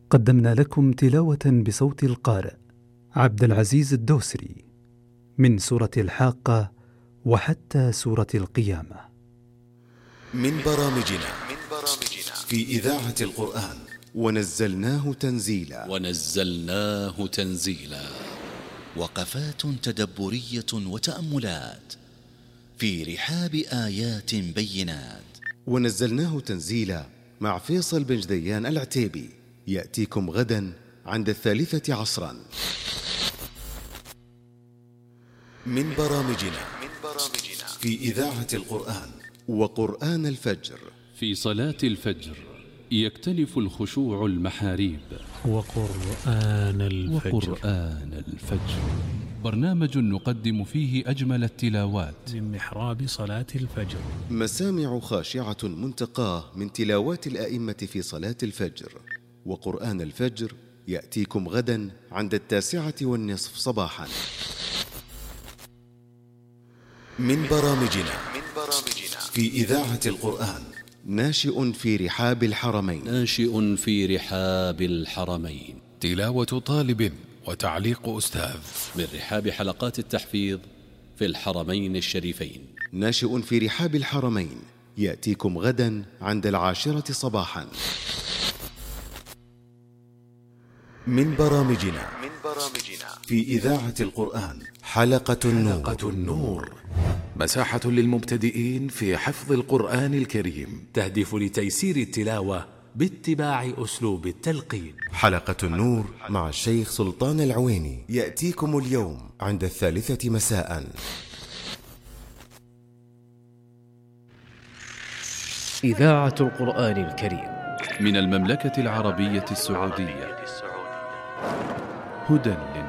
قدمنا لكم تلاوة بصوت القارئ عبد العزيز الدوسري من سورة الحاقة وحتى سورة القيامة. من برامجنا في إذاعة القرآن ونزلناه تنزيلا وقفات تدبرية وتأملات في رحاب آيات بينات. ونزلناه تنزيلا مع فيصل بن جديان العتيبي، يأتيكم غدا عند 3 عصرا. من برامجنا في إذاعة القرآن وقرآن الفجر. في صلاة الفجر يكتنف الخشوع المحاريب. وقرآن الفجر برنامج نقدم فيه أجمل التلاوات من محراب صلاة الفجر. مسامع خاشعة منتقاه من تلاوات الأئمة في صلاة الفجر. وقرآن الفجر يأتيكم غدا عند 9:15 صباحا. من برامجنا في إذاعة القرآن ناشئ في رحاب الحرمين. تلاوة طالب وتعليق أستاذ من رحاب حلقات التحفيظ في الحرمين الشريفين. ناشئ في رحاب الحرمين يأتيكم غدا عند 10 صباحا. من برامجنا في إذاعة القرآن حلقة النور. مساحة للمبتدئين في حفظ القرآن الكريم، تهدف لتيسير التلاوة باتباع أسلوب التلقين. حلقة النور مع الشيخ سلطان العويني يأتيكم اليوم عند 3 مساء. إذاعة القرآن الكريم من المملكة العربية السعودية. هدى